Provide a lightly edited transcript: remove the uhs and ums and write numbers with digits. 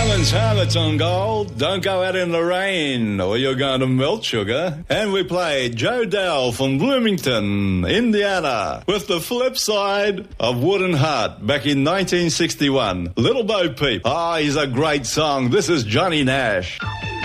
Woman's helmet's on gold. Don't go out in the rain or you're going to melt, sugar. And we played Joe Dell from Bloomington, Indiana, with the flip side of Wooden Heart back in 1961. Little Bo Peep. Ah, he's a great song. This is Johnny Nash.